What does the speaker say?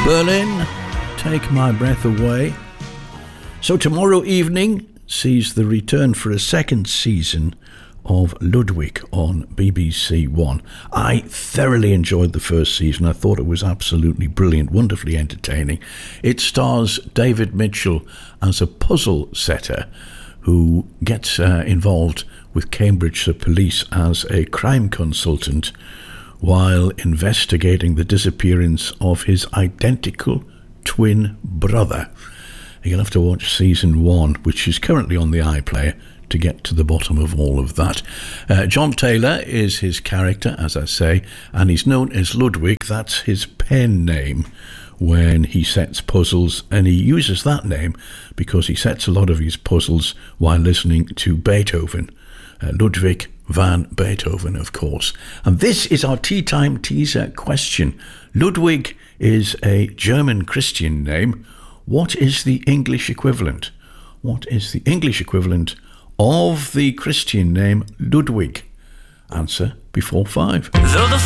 Berlin, Take My Breath Away. So tomorrow evening sees the return for a second season of Ludwig on BBC One. I thoroughly enjoyed the first season. I thought it was absolutely brilliant, wonderfully entertaining. It stars David Mitchell as a puzzle setter who gets involved with Cambridgeshire Police as a crime consultant while investigating the disappearance of his identical twin brother. You'll have to watch season 1, which is currently on the iPlayer, to get to the bottom of all of that. John Taylor is his character, as I say, and he's known as Ludwig. That's his pen name when he sets puzzles, and he uses that name because he sets a lot of his puzzles while listening to Beethoven. Ludwig van Beethoven, of course. And this is our Tea Time teaser question. Ludwig is a German Christian name. What is the English equivalent? What is the English equivalent of the Christian name Ludwig? Answer before 5. Though the